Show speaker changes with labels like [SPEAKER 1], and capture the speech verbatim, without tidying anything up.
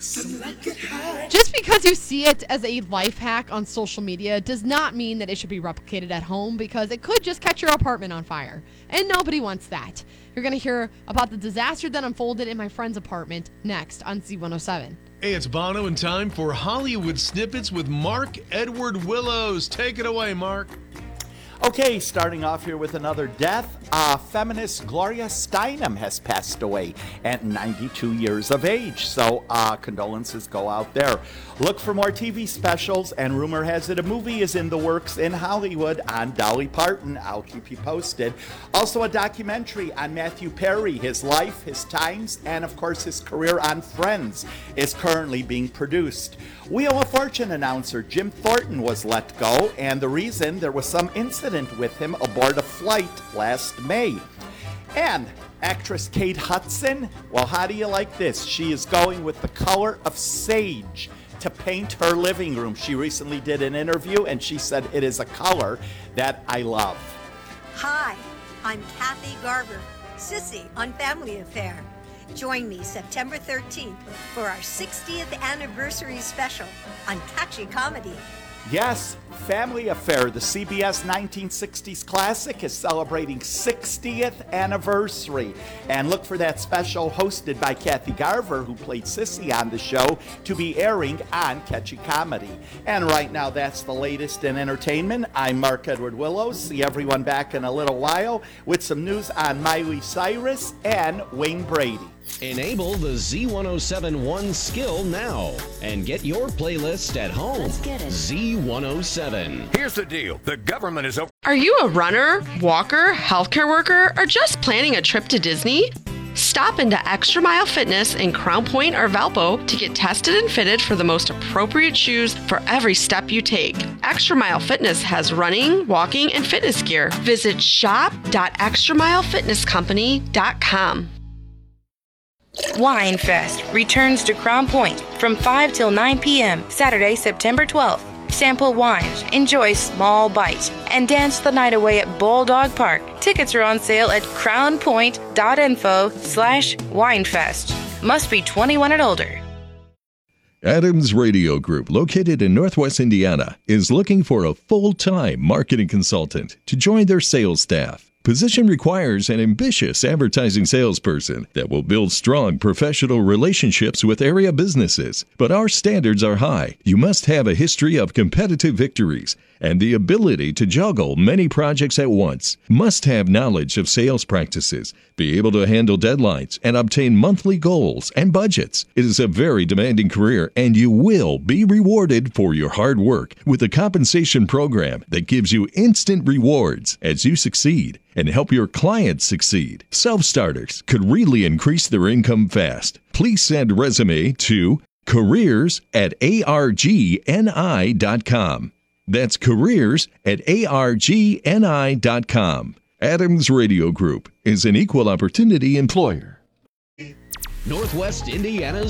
[SPEAKER 1] Just because you see it as a life hack on social media does not mean that it should be replicated at home, because it could just catch your apartment on fire. And nobody wants that. You're going to hear about the disaster that unfolded in my friend's apartment next on Z one oh seven.
[SPEAKER 2] Hey, it's Bono, and time for Hollywood Snippets with Mark Edward Willows. Take it away, Mark.
[SPEAKER 3] Okay, starting off here with another death. Uh, feminist Gloria Steinem has passed away at ninety-two years of age. So uh, condolences go out there. Look for more T V specials, and rumor has it a movie is in the works in Hollywood on Dolly Parton. I'll keep you posted. Also a documentary on Matthew Perry, his life, his times, and of course his career on Friends is currently being produced. Wheel of Fortune announcer Jim Thornton was let go, and the reason, there was some incident with him aboard a flight last May. And actress Kate Hudson, well, how do you like this? She is going with the color of sage to paint her living room. She recently did an interview, and she said, it is a color that I love.
[SPEAKER 4] Hi, I'm Kathy Garver, Sissy on Family Affair. Join me September thirteenth for our sixtieth anniversary special on Catchy Comedy.
[SPEAKER 3] Yes, Family Affair, the C B S nineteen sixties classic, is celebrating sixtieth anniversary. And look for that special hosted by Kathy Garver, who played Sissy on the show, to be airing on Catchy Comedy. And right now, that's the latest in entertainment. I'm Mark Edward Willows. See everyone back in a little while with some news on Miley Cyrus and Wayne Brady.
[SPEAKER 5] Enable the Z one oh seven One skill now and get your playlist at home.
[SPEAKER 6] Let's get it.
[SPEAKER 5] Z one oh seven.
[SPEAKER 7] Here's the deal. The government is...
[SPEAKER 8] Are you a runner, walker, healthcare worker, or just planning a trip to Disney? Stop into Extra Mile Fitness in Crown Point or Valpo to get tested and fitted for the most appropriate shoes for every step you take. Extra Mile Fitness has running, walking, and fitness gear. Visit shop dot extra mile fitness company dot com.
[SPEAKER 6] Winefest returns to Crown Point from five till nine p.m. Saturday, September twelfth. Sample wines, enjoy small bites, and dance the night away at Bulldog Park. Tickets are on sale at crownpoint.info slash winefest. Must be twenty-one and older.
[SPEAKER 9] Adams Radio Group, located in Northwest Indiana, is looking for a full-time marketing consultant to join their sales staff. Position requires an ambitious advertising salesperson that will build strong professional relationships with area businesses. But our standards are high. You must have a history of competitive victories and the ability to juggle many projects at once. Must have knowledge of sales practices, be able to handle deadlines, and obtain monthly goals and budgets. It is a very demanding career, and you will be rewarded for your hard work with a compensation program that gives you instant rewards as you succeed and help your clients succeed. Self-starters could really increase their income fast. Please send a resume to careers at argni dot com. That's careers at argni dot com. Adams Radio Group is an equal opportunity employer.
[SPEAKER 5] Northwest Indiana's